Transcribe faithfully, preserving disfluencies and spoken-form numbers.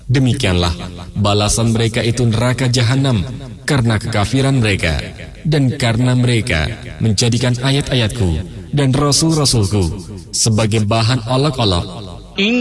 Demikianlah balasan mereka itu neraka jahanam karena kekafiran mereka dan karena mereka menjadikan ayat-ayatku dan rasul-rasulku sebagai bahan olok-olok